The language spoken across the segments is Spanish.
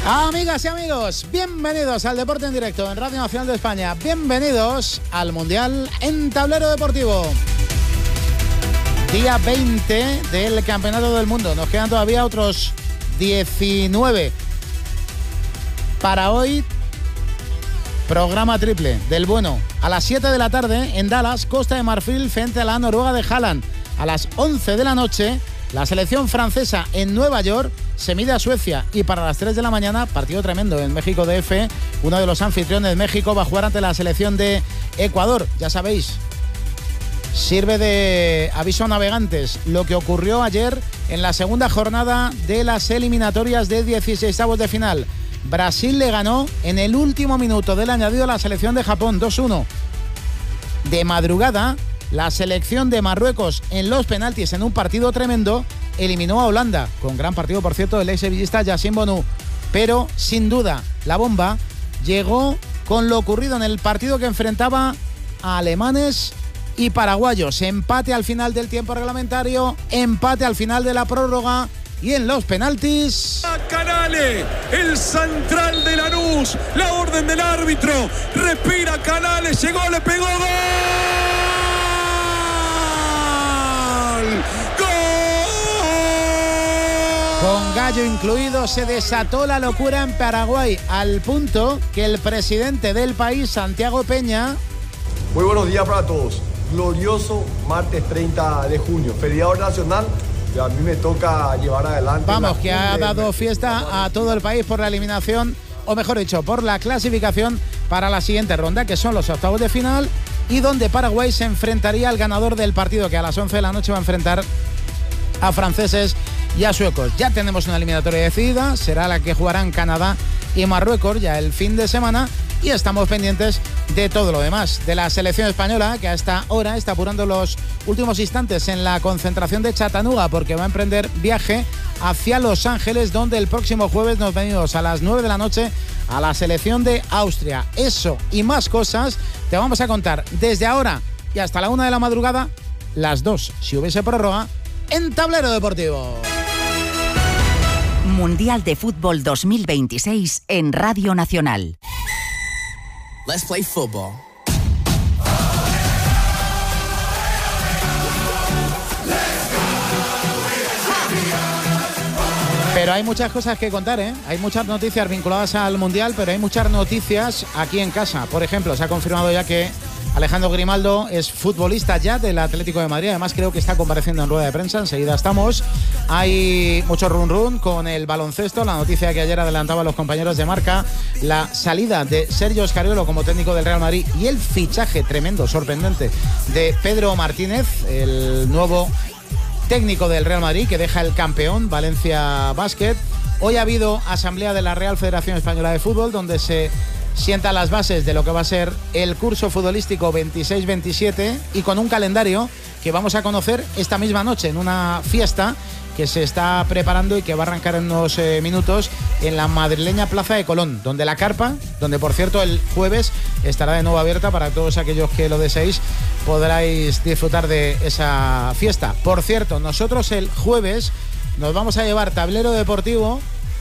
Amigas y amigos, bienvenidos al Deporte en Directo en Radio Nacional de España. Bienvenidos al Mundial en Tablero Deportivo. Día 20 del Campeonato del Mundo. Nos quedan todavía otros 19. Para hoy, programa triple del bueno. A las 7 de la tarde en Dallas, Costa de Marfil frente a la Noruega de Haaland. A las 11 de la noche, la selección francesa en Nueva York se mide a Suecia. Y para las 3 de la mañana, partido tremendo en México DF. Uno de los anfitriones de México va a jugar ante la selección de Ecuador. Ya sabéis, sirve de aviso a navegantes lo que ocurrió ayer en la segunda jornada de las eliminatorias de 16avos de final. Brasil le ganó en el último minuto del añadido a la selección de Japón, 2-1. De madrugada, la selección de Marruecos en los penaltis en un partido tremendo eliminó a Holanda, con gran partido por cierto del ex sevillista Yassine Bonu. Pero sin duda la bomba llegó con lo ocurrido en el partido que enfrentaba a alemanes y paraguayos. Empate al final del tiempo reglamentario, empate al final de la prórroga y en los penaltis. Canales, el central de Lanús, la orden del árbitro, respira Canales, llegó, le pegó, ¡gol! Con gallo incluido se desató la locura en Paraguay, al punto que el presidente del país, Santiago Peña... Muy buenos días para todos. Glorioso martes 30 de junio, feriado nacional. Y a mí me toca llevar adelante... Vamos, que ha dado fiesta a todo el país por la eliminación, o mejor dicho, por la clasificación para la siguiente ronda, que son los octavos de final, y donde Paraguay se enfrentaría al ganador del partido, que a las 11 de la noche va a enfrentar a franceses y a suecos. Ya tenemos una eliminatoria decidida, será la que jugarán Canadá y Marruecos ya el fin de semana, y estamos pendientes de todo lo demás, de la selección española, que a esta hora está apurando los últimos instantes en la concentración de Chattanooga, porque va a emprender viaje hacia Los Ángeles, donde el próximo jueves nos venimos a las 9 de la noche a la selección de Austria. Eso y más cosas te vamos a contar desde ahora y hasta la 1 de la madrugada, las 2 si hubiese prórroga, en Tablero Deportivo. Mundial de Fútbol 2026 en Radio Nacional. Let's play football. Pero hay muchas cosas que contar, ¿eh? Hay muchas noticias vinculadas al Mundial, pero hay muchas noticias aquí en casa. Por ejemplo, se ha confirmado ya que Alejandro Grimaldo es futbolista ya del Atlético de Madrid. Además, creo que está compareciendo en rueda de prensa. Enseguida estamos. Hay mucho run con el baloncesto. La noticia que ayer adelantaban los compañeros de Marca, la salida de Sergio Scariolo como técnico del Real Madrid y el fichaje tremendo, sorprendente, de Pedro Martínez, el nuevo técnico del Real Madrid, que deja el campeón Valencia Basket. Hoy ha habido asamblea de la Real Federación Española de Fútbol, donde se sientan las bases de lo que va a ser el curso futbolístico 26-27, y con un calendario que vamos a conocer esta misma noche en una fiesta que se está preparando y que va a arrancar en unos minutos en la madrileña Plaza de Colón, donde la carpa, donde por cierto el jueves estará de nuevo abierta para todos aquellos que lo deseéis, podráis disfrutar de esa fiesta. Por cierto, nosotros el jueves nos vamos a llevar Tablero Deportivo,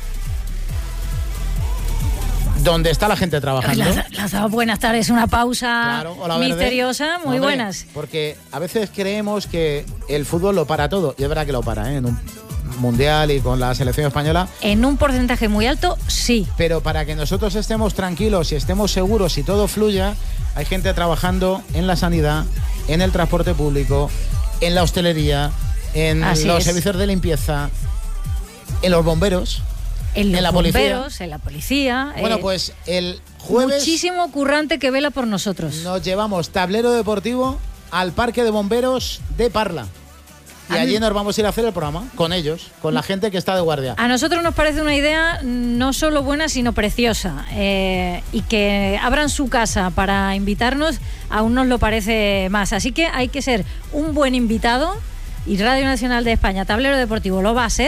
donde está la gente trabajando. Las dado buenas tardes, una pausa, claro, misteriosa, muy buenas. Porque a veces creemos que el fútbol lo para todo, y es verdad que lo para, ¿eh? En un mundial y con la selección española. En un porcentaje muy alto, sí. Pero para que nosotros estemos tranquilos y estemos seguros y todo fluya, hay gente trabajando en la sanidad, en el transporte público, en la hostelería, en los servicios de limpieza, en los bomberos. En la bomberos, en la policía. Bueno, pues el jueves... Muchísimo currante que vela por nosotros. Nos llevamos Tablero Deportivo al Parque de Bomberos de Parla. Y allí nos vamos a ir a hacer el programa con ellos, con la gente que está de guardia. A nosotros nos parece una idea no solo buena, sino preciosa. Y que abran su casa para invitarnos, aún nos lo parece más. Así que hay que ser un buen invitado. Y Radio Nacional de España, Tablero Deportivo, lo va a ser.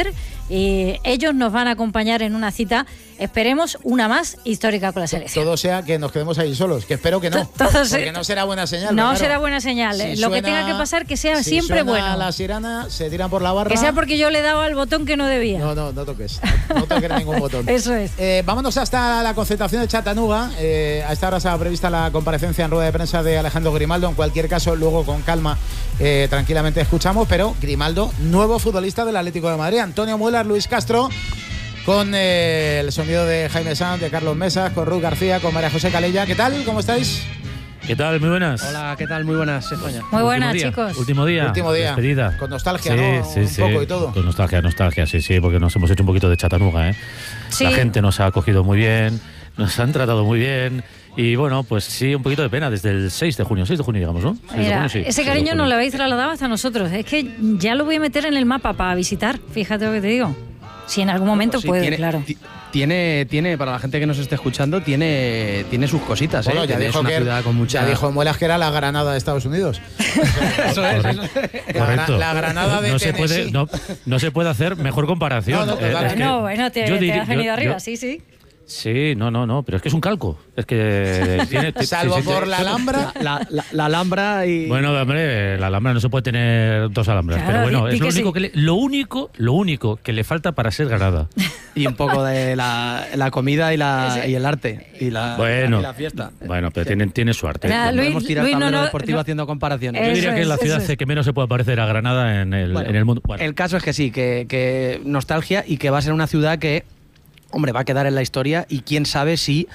y ellos nos van a acompañar en una cita, esperemos, una más histórica con la selección. Todo sea que nos quedemos ahí solos, que espero que no, porque no será buena señal. No claro, será buena señal. Si lo suena, que tenga que pasar, que sea si siempre suena bueno. la sirena, se tiran por la barra. Que sea porque yo le he dado al botón que no debía. No toques. No toques ningún botón. Eso es. Vámonos hasta la concentración de Chattanooga. A esta hora estaba prevista la comparecencia en rueda de prensa de Alejandro Grimaldo. En cualquier caso, luego con calma, tranquilamente escuchamos. Pero Grimaldo, nuevo futbolista del Atlético de Madrid. Antonio Muelas, Luis Castro, con el sonido de Jaime Sanz, de Carlos Mesas, con Ruth García, con María José Calella. ¿Qué tal? ¿Cómo estáis? ¿Qué tal? Muy buenas. Hola, ¿qué tal? Muy buenas, España. Muy buenas, chicos. Último día. Despedida. Con nostalgia, ¿no? Sí, un poco y todo. Con nostalgia, sí, porque nos hemos hecho un poquito de Chattanooga, ¿eh? Sí. La gente nos ha acogido muy bien, nos han tratado muy bien. Y bueno, pues sí, un poquito de pena desde el 6 de junio llegamos, ¿no? Mira, junio, sí, ese cariño nos lo habéis trasladado hasta nosotros. Es que ya lo voy a meter en el mapa para visitar, fíjate lo que te digo. Si en algún momento puede, claro. Tiene, para la gente que nos esté escuchando, tiene sus cositas, bueno, ya dijo una ciudad con mucha... Ya dijo Muelas que era la Granada de Estados Unidos. Eso es. Correcto. La Granada de Tennessee. No se puede hacer mejor comparación. Bueno, te has venido arriba, sí. Sí, no, pero es que es un calco. Es que tiene... Salvo por la Alhambra. La Alhambra y... Bueno, hombre, la Alhambra no se puede tener dos Alhambras, claro, pero bueno, es lo único que le falta para ser Granada. Y un poco de la comida y el arte y la fiesta. Bueno, pero tiene su arte. Podemos tirar tablero deportivo haciendo comparaciones. Yo diría que es la ciudad que menos se puede parecer a Granada en el mundo. Bueno. El caso es que sí, que nostalgia y que va a ser una ciudad que, hombre, va a quedar en la historia y quién sabe si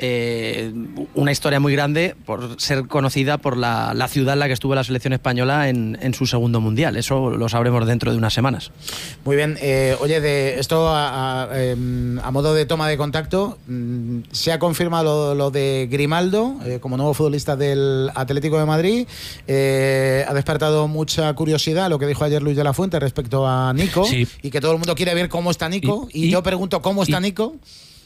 una historia muy grande por ser conocida por la ciudad en la que estuvo la selección española en su segundo mundial. Eso lo sabremos dentro de unas semanas. Muy bien. Oye, de esto a modo de toma de contacto, se ha confirmado lo de Grimaldo como nuevo futbolista del Atlético de Madrid. Ha despertado mucha curiosidad lo que dijo ayer Luis de la Fuente respecto a Nico, sí, y que todo el mundo quiere ver cómo está Nico. Y yo pregunto, ¿cómo está Nico?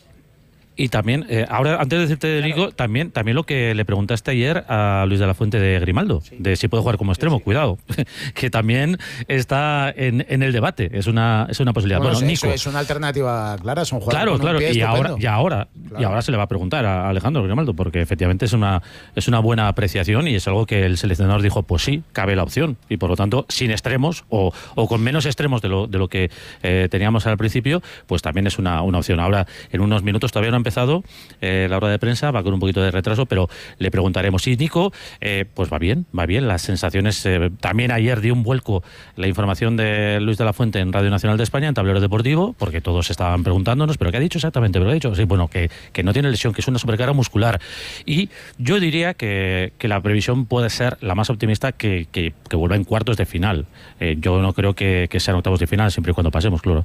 Y también, ahora, antes de decirte de Nico, también lo que le preguntaste ayer a Luis de la Fuente de Grimaldo, de si puede jugar como extremo, cuidado, que también está en el debate, es una posibilidad. Bueno, Nico es una alternativa clara, es un jugador con un pie estupendo. Y ahora se le va a preguntar a Alejandro Grimaldo, porque efectivamente es una buena apreciación y es algo que el seleccionador dijo, pues sí, cabe la opción, y por lo tanto, sin extremos o con menos extremos de lo que teníamos al principio, pues también es una opción. Ahora, en unos minutos todavía no ha empezado la hora de prensa, va con un poquito de retraso, pero le preguntaremos. Y Nico, pues va bien, las sensaciones. También ayer dio un vuelco la información de Luis de la Fuente en Radio Nacional de España, en Tablero Deportivo, porque todos estaban preguntándonos, ¿pero qué ha dicho exactamente? ¿Pero qué ha dicho? Sí, bueno, que no tiene lesión, que es una sobrecarga muscular. Y yo diría que la previsión puede ser la más optimista, que vuelva en cuartos de final. Yo no creo que sean octavos de final, siempre y cuando pasemos, claro.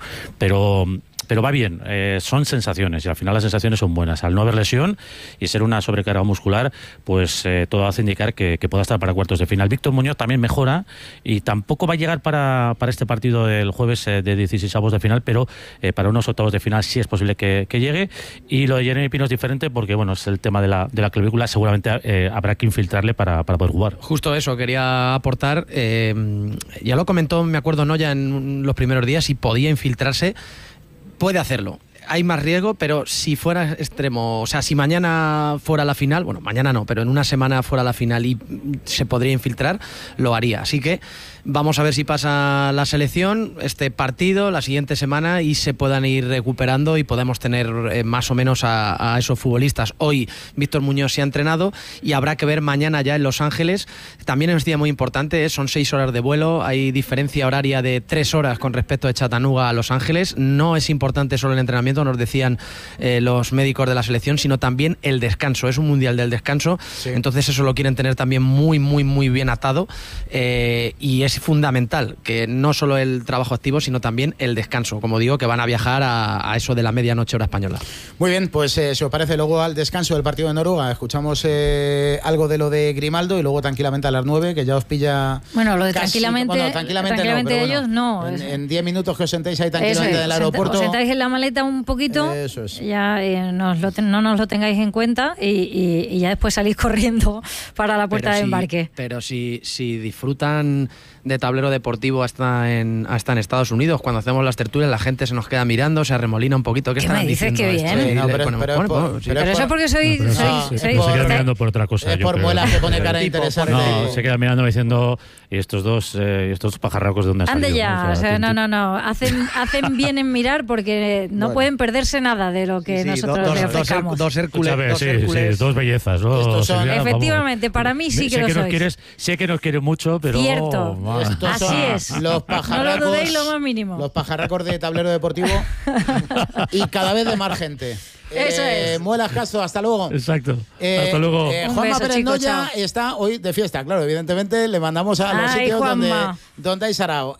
Pero va bien, son sensaciones y al final las sensaciones son buenas. Al no haber lesión y ser una sobrecarga muscular, pues todo hace indicar que pueda estar para cuartos de final. Víctor Muñoz también mejora y tampoco va a llegar para este partido del jueves de 16avos de final, pero para unos octavos de final sí es posible que llegue. Y lo de Jeremy Pino es diferente porque, bueno, es el tema de la clavícula, seguramente habrá que infiltrarle para poder jugar. Justo eso, quería aportar. Ya lo comentó, me acuerdo, Noya en los primeros días, si podía infiltrarse. Puede hacerlo. Hay más riesgo, pero si fuera extremo, o sea, si mañana fuera la final, bueno, mañana no, pero en una semana fuera la final y se podría infiltrar, lo haría. Así que vamos a ver si pasa la selección, este partido, la siguiente semana, y se puedan ir recuperando y podemos tener más o menos a esos futbolistas. Hoy Víctor Muñoz se ha entrenado y habrá que ver mañana ya en Los Ángeles. También es un día muy importante, son 6 horas de vuelo, hay diferencia horaria de 3 horas con respecto de Chattanooga a Los Ángeles. No es importante solo el entrenamiento, nos decían los médicos de la selección, sino también el descanso. Es un mundial del descanso, sí. Entonces eso lo quieren tener también muy, muy, muy bien atado, y es fundamental que no solo el trabajo activo, sino también el descanso. Como digo, que van a viajar a eso de la medianoche hora española. Muy bien, pues si os parece, luego al descanso del partido de Noruega escuchamos algo de lo de Grimaldo y luego tranquilamente a las 9, que ya os pilla. Bueno, lo de casi, tranquilamente ellos no. En 10 minutos que os sentéis ahí tranquilamente en el aeropuerto. Os sentáis en la maleta un poquito, eso es. Ya no nos lo tengáis en cuenta y ya después salís corriendo para la puerta de embarque. Pero si disfrutan de Tablero Deportivo hasta en Estados Unidos. Cuando hacemos las tertulias la gente se nos queda mirando, se arremolina un poquito. ¿Qué estarán diciendo? ¿Qué bien? Sí, no, pero eso es porque soy... Se queda mirando por otra cosa. Es por muela que pone cara interesante. No, se queda mirando diciendo, ¿y estos dos pajarracos de dónde han salido? Ande ya, o sea, no. Hacen bien en mirar porque no pueden perderse nada de lo que nosotros le ofrecemos. Dos Hércules. Sí, dos bellezas. Efectivamente, para mí sí que lo sois. Sé que nos quiere mucho, pero... Cierto. Así es. Los pajarracos, no lo dudéis lo más mínimo. Los pajarracos de Tablero Deportivo y cada vez de más gente. Eso es. Muelas Castro, hasta luego. Exacto. Hasta luego. Juanma Pérez Noya está hoy de fiesta, claro, evidentemente le mandamos a los sitios donde hay sarao.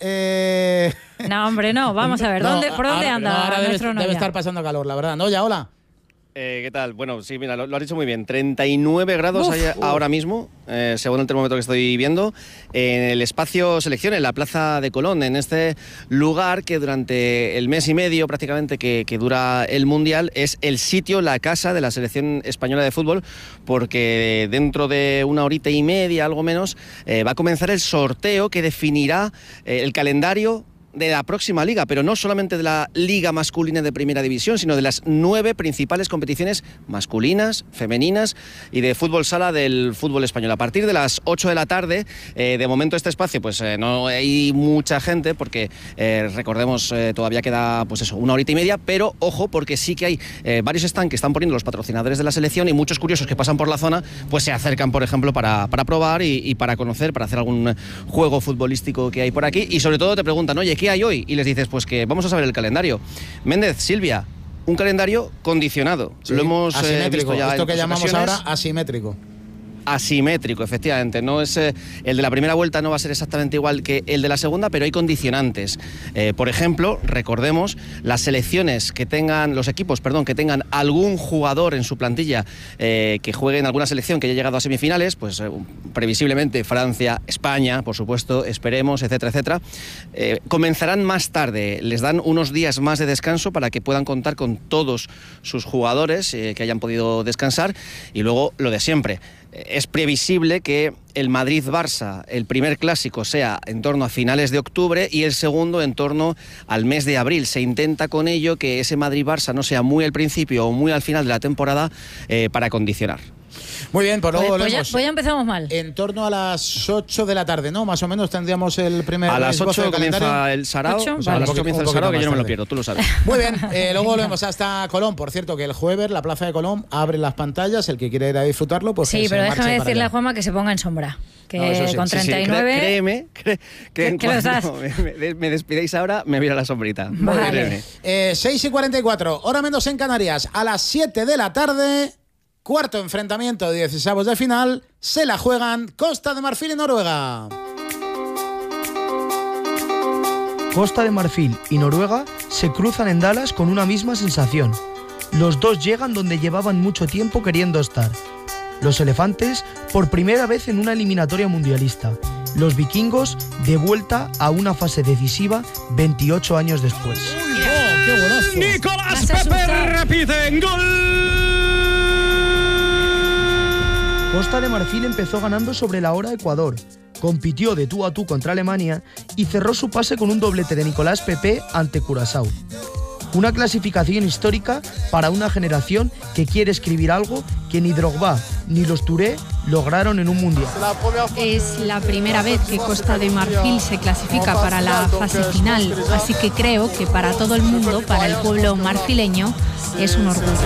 No, hombre, no, vamos a ver, ¿por dónde anda? Ahora debe estar pasando calor, la verdad. Noya, hola. ¿Qué tal? Bueno, sí, mira, lo has dicho muy bien. 39 grados hay ahora mismo, según el termómetro que estoy viendo, en el espacio selección, en la Plaza de Colón, en este lugar que durante el mes y medio prácticamente que dura el Mundial es el sitio, la casa de la selección española de fútbol, porque dentro de una horita y media, algo menos, va a comenzar el sorteo que definirá el calendario de la próxima liga, pero no solamente de la liga masculina de primera división, sino de las 9 principales competiciones masculinas, femeninas y de fútbol sala del fútbol español. A partir de las 8 de la tarde, de momento este espacio pues no hay mucha gente porque recordemos todavía queda pues eso, una horita y media, pero ojo porque sí que hay varios stands que están poniendo los patrocinadores de la selección y muchos curiosos que pasan por la zona pues se acercan, por ejemplo, para probar y para conocer, para hacer algún juego futbolístico que hay por aquí y sobre todo te preguntan, oye, ¿qué hay hoy? Y les dices, pues que vamos a saber el calendario. Méndez, Silvia, un calendario condicionado. Sí, lo hemos asimétrico, visto ya esto que llamamos ocasiones. Ahora asimétrico. Asimétrico, efectivamente. No es el de la primera vuelta no va a ser exactamente igual que el de la segunda, pero hay condicionantes. Por ejemplo, recordemos las selecciones que tengan, los equipos, perdón, que tengan algún jugador en su plantilla que juegue en alguna selección que haya llegado a semifinales, pues previsiblemente Francia, España, por supuesto, esperemos, etcétera, etcétera. Comenzarán más tarde, les dan unos días más de descanso para que puedan contar con todos sus jugadores que hayan podido descansar y luego lo de siempre. Es previsible que el Madrid-Barça, el primer clásico, sea en torno a finales de octubre y el segundo en torno al mes de abril. Se intenta con ello que ese Madrid-Barça no sea muy al principio o muy al final de la temporada para condicionar. Muy bien, pues luego pues ya empezamos mal. En torno a las 8 de la tarde, ¿no? Más o menos tendríamos el primer... A las 8 comienza el sarao. O sea, a las 8 comienza el sarao, que yo no me lo pierdo, tú lo sabes. Muy bien, luego volvemos hasta Colón. Por cierto, que el jueves la Plaza de Colón abre las pantallas. El que quiere ir a disfrutarlo, pues sí, pero déjame decirle a Juanma que se ponga en sombra. Que no, con 39... Sí. Créeme, que cuando me despidáis ahora, me voy a la sombrita. Vale. 6:44, hora menos en Canarias. A las 7 de la tarde... Cuarto enfrentamiento de 16avos de final, se la juegan Costa de Marfil y Noruega. Costa de Marfil y Noruega se cruzan en Dallas con una misma sensación. Los dos llegan donde llevaban mucho tiempo queriendo estar. Los elefantes por primera vez en una eliminatoria mundialista. Los vikingos de vuelta a una fase decisiva 28 años después. ¡Oh, qué buenazo! Nicolás Pepe repite, ¡gol! Costa de Marfil empezó ganando sobre la hora Ecuador, compitió de tú a tú contra Alemania y cerró su pase con un doblete de Nicolás Pepe ante Curazao. Una clasificación histórica para una generación que quiere escribir algo que ni Drogba ni los Touré lograron en un mundial. Es la primera vez que Costa de Marfil se clasifica para la fase final, así que creo que para todo el mundo, para el pueblo marfileño, es un orgullo.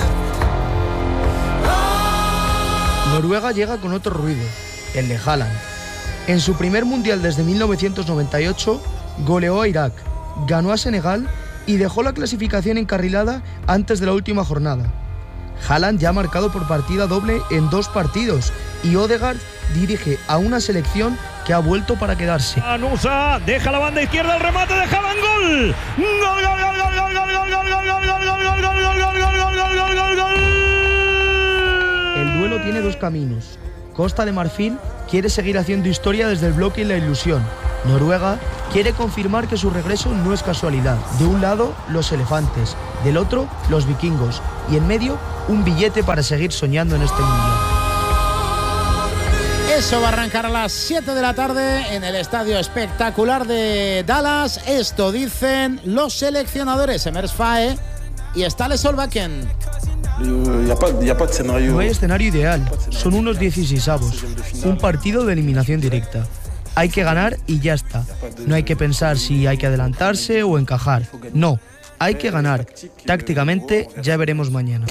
Noruega llega con otro ruido, el de Haaland. En su primer mundial desde 1998, goleó a Irak, ganó a Senegal y dejó la clasificación encarrilada antes de la última jornada. Haaland ya ha marcado por partida doble en 2 partidos y Ødegaard dirige a una selección que ha vuelto para quedarse. Anusa deja la banda izquierda, el remate de Haaland, gol. Gol, gol, gol, gol, gol, gol, gol, gol, gol, gol, gol, gol, gol, gol, gol, gol, gol. El duelo tiene 2 caminos. Costa de Marfil quiere seguir haciendo historia desde el bloque y la ilusión. Noruega quiere confirmar que su regreso no es casualidad. De un lado, los elefantes, del otro, los vikingos, y en medio, un billete para seguir soñando en este mundial. Eso va a arrancar a las 7 de la tarde en el estadio espectacular de Dallas. Esto dicen los seleccionadores Emers Faé y Ståle Solbakken. No hay escenario ideal, son unos 16avos, un partido de eliminación directa. Hay que ganar y ya está. No hay que pensar si hay que adelantarse o encajar. No, hay que ganar. Tácticamente ya veremos mañana.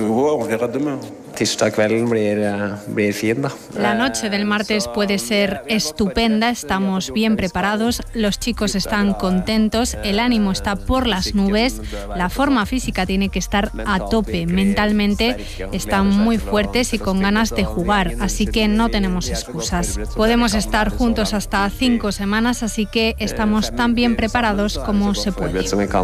La noche del martes puede ser estupenda, estamos bien preparados, los chicos están contentos, el ánimo está por las nubes, la forma física tiene que estar a tope, mentalmente están muy fuertes y con ganas de jugar, así que no tenemos excusas. Podemos estar juntos hasta 5 semanas, así que estamos tan bien preparados como se puede.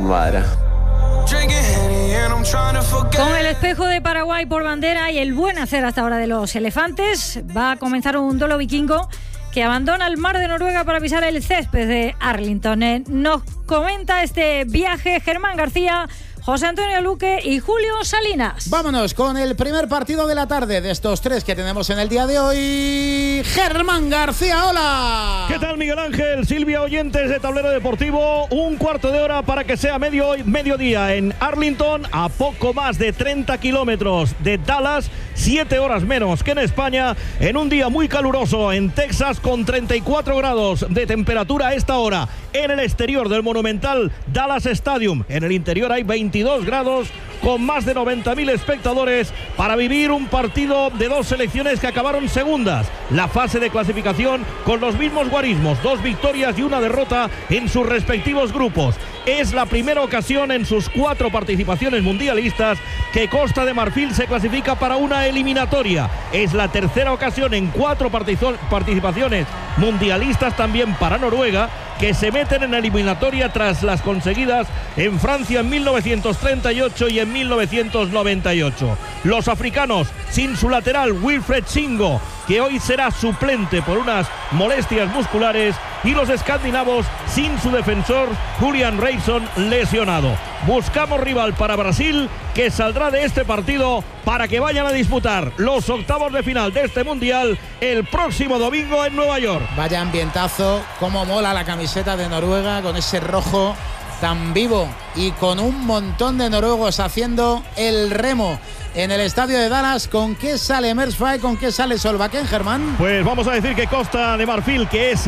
Con el espejo de Paraguay por bandera y el buen hacer hasta ahora de los elefantes, va a comenzar un duelo vikingo que abandona el mar de Noruega para pisar el césped de Arlington. Nos comenta este viaje Germán García, José Antonio Luque y Julio Salinas. Vámonos con el primer partido de la tarde de estos 3 que tenemos en el día de hoy. Germán García, hola. ¿Qué tal, Miguel Ángel? Silvia, oyentes de Tablero Deportivo. Un cuarto de hora para que sea mediodía en Arlington, a poco más de 30 kilómetros de Dallas, 7 horas menos que en España, en un día muy caluroso en Texas, con 34 grados de temperatura a esta hora en el exterior del monumental Dallas Stadium. En el interior hay 22 grados, con más de 90.000 espectadores, para vivir un partido de 2 selecciones que acabaron segundas. La fase de clasificación con los mismos guarismos, 2 victorias y 1 derrota en sus respectivos grupos. Es la primera ocasión en sus 4 participaciones mundialistas que Costa de Marfil se clasifica para una eliminatoria. Es la tercera ocasión en 4 participaciones mundialistas también para Noruega, que se meten en la eliminatoria tras las conseguidas en Francia en 1938 y en 1998. Los africanos sin su lateral Wilfred Singo, que hoy será suplente por unas molestias musculares, y los escandinavos sin su defensor Julian Reisson, lesionado. Buscamos rival para Brasil, que saldrá de este partido para que vayan a disputar los octavos de final de este mundial el próximo domingo en Nueva York. Vaya ambientazo, cómo mola la camiseta de Noruega con ese rojo tan vivo y con un montón de noruegos haciendo el remo en el estadio de Dallas. ¿Con qué sale Emers Faé? ¿Con qué sale Solbakken, Germán? Pues vamos a decir que Costa de Marfil, que es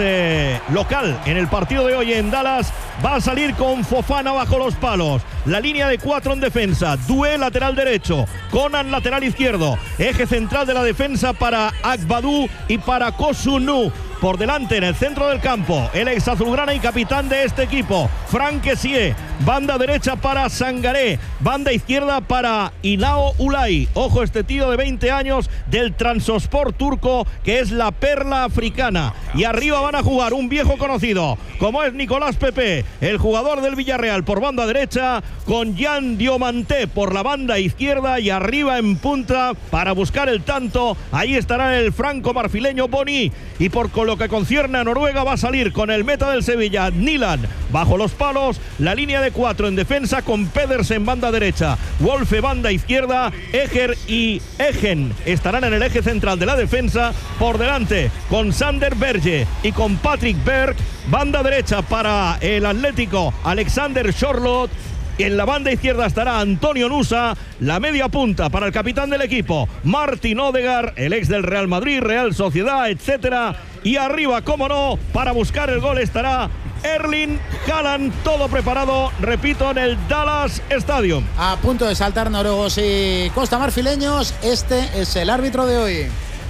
local en el partido de hoy en Dallas, va a salir con Fofana bajo los palos. La línea de 4 en defensa. Doué lateral derecho, Conan lateral izquierdo. Eje central de la defensa para Agbadou y para Kosunu. Por delante, en el centro del campo, el ex azulgrana y capitán de este equipo, Frank Kessie. Banda derecha para Sangaré, banda izquierda para Inao Ulay. Ojo, este tío de 20 años del Transospor turco, que es la perla africana. Y arriba van a jugar un viejo conocido, como es Nicolás Pepe, el jugador del Villarreal, por banda derecha, con Jan Diomante por la banda izquierda, y arriba en punta para buscar el tanto, ahí estará el franco marfileño Boni. Y por lo que concierne a Noruega, va a salir con el meta del Sevilla, Nilan, bajo los palos. La línea de 4 en defensa, con Pedersen banda derecha, Wolfe banda izquierda, Eger y Egen estarán en el eje central de la defensa. Por delante, con Sander Berge y con Patrick Berg, banda derecha para el Atlético, Alexander Charlotte. En la banda izquierda estará Antonio Nusa, la media punta para el capitán del equipo, Martin Odegaard, el ex del Real Madrid, Real Sociedad, etcétera. Y arriba, como no, para buscar el gol estará Erling Haaland, todo preparado, repito, en el Dallas Stadium. A punto de saltar noruegos y costamarfileños, este es el árbitro de hoy.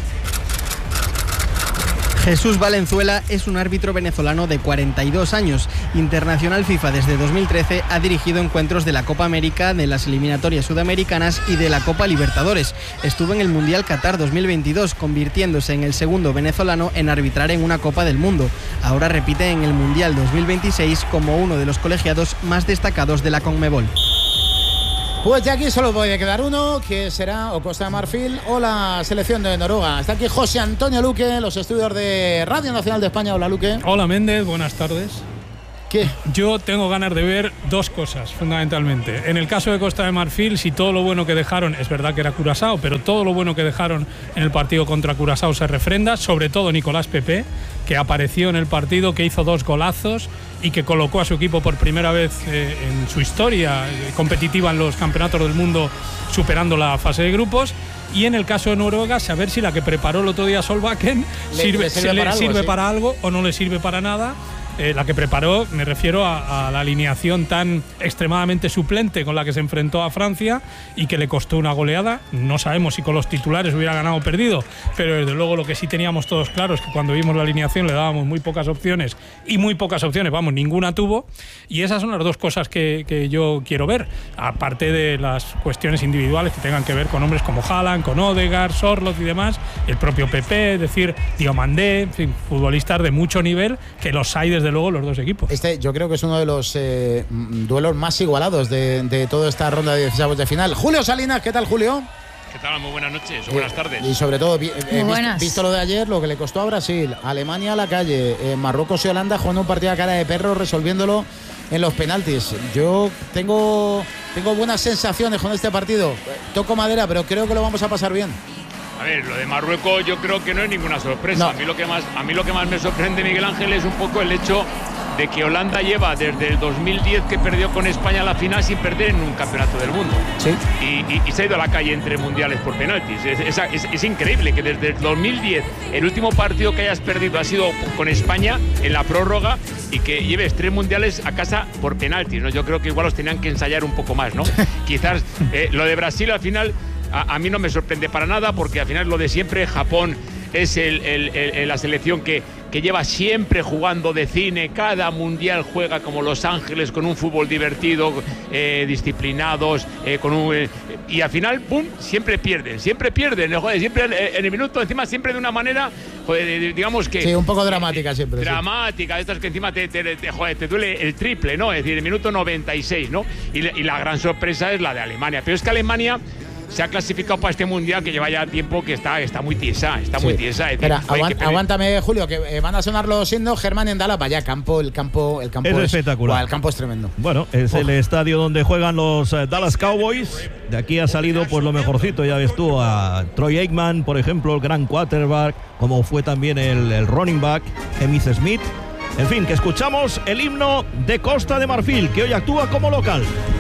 Jesús Valenzuela es un árbitro venezolano de 42 años. Internacional FIFA desde 2013, ha dirigido encuentros de la Copa América, de las eliminatorias sudamericanas y de la Copa Libertadores. Estuvo en el Mundial Qatar 2022, convirtiéndose en el segundo venezolano en arbitrar en una Copa del Mundo. Ahora repite en el Mundial 2026 como uno de los colegiados más destacados de la Conmebol. Pues de aquí solo puede quedar uno, que será o Costa de Marfil o la selección de Noruega. Está aquí José Antonio Luque, los estudios de Radio Nacional de España. Hola, Luque. Hola, Méndez, buenas tardes. ¿Qué? Yo tengo ganas de ver dos cosas, fundamentalmente. En el caso de Costa de Marfil, si todo lo bueno que dejaron, es verdad que era Curazao, pero todo lo bueno que dejaron en el partido contra Curazao se refrenda, sobre todo Nicolás Pepe, que apareció en el partido, que hizo 2 golazos y que colocó a su equipo por primera vez en su historia competitiva en los campeonatos del mundo, superando la fase de grupos. Y en el caso de Noruega, saber si la que preparó el otro día Solbakken sirve para algo o no le sirve para nada. La que preparó, me refiero a la alineación tan extremadamente suplente con la que se enfrentó a Francia y que le costó una goleada. No sabemos si con los titulares hubiera ganado o perdido, pero desde luego lo que sí teníamos todos claro es que cuando vimos la alineación le dábamos muy pocas opciones, vamos, ninguna tuvo. Y esas son las dos cosas que yo quiero ver, aparte de las cuestiones individuales que tengan que ver con hombres como Haaland, con Odegaard, Sorloth y demás, el propio Pepe, es decir, Diomandé, en fin, futbolistas de mucho nivel que los hay desde luego los dos equipos. Yo creo que es uno de los duelos más igualados de toda esta ronda de 16avos de final. Julio Salinas, ¿qué tal, Julio? ¿Qué tal? Muy buenas noches o buenas tardes. Y sobre todo, visto lo de ayer, lo que le costó a Brasil, Alemania a la calle, Marruecos y Holanda jugando un partido a cara de perro, resolviéndolo en los penaltis. Yo tengo buenas sensaciones con este partido. Toco madera, pero creo que lo vamos a pasar bien. A ver, lo de Marruecos yo creo que no es ninguna sorpresa. No. A mí lo que más me sorprende, Miguel Ángel, es un poco el hecho de que Holanda lleva desde el 2010 que perdió con España la final sin perder en un campeonato del mundo. Sí. Y se ha ido a la calle entre mundiales por penaltis. Es increíble que desde el 2010 el último partido que hayas perdido ha sido con España en la prórroga y que lleves 3 mundiales a casa por penaltis, ¿no? Yo creo que igual los tenían que ensayar un poco más, ¿no? Quizás lo de Brasil al final a mí no me sorprende para nada, porque al final lo de siempre, Japón es la selección que lleva siempre jugando de cine, cada mundial juega como Los Ángeles, con un fútbol divertido, disciplinados, y al final, ¡pum!, siempre pierden, joder, siempre en el minuto, encima siempre de una manera, joder, digamos que... Sí, un poco dramática siempre. Dramática, sí. Estas que encima te duele el triple, ¿no? Es decir, el minuto 96, ¿no? Y la gran sorpresa es la de Alemania, pero es que Alemania se ha clasificado para este mundial que lleva ya tiempo que está muy tiesa, muy tiesa. Espera, aguántame, Julio, que van a sonar los himnos. Germán en Dala, vaya, el campo es espectacular. El campo es tremendo. Bueno, es el estadio donde juegan los Dallas Cowboys. De aquí ha salido pues lo mejorcito, ya ves tú, a Troy Aikman, por ejemplo, el gran quarterback, como fue también el running back, Emmitt Smith. En fin, que escuchamos el himno de Costa de Marfil, que hoy actúa como local.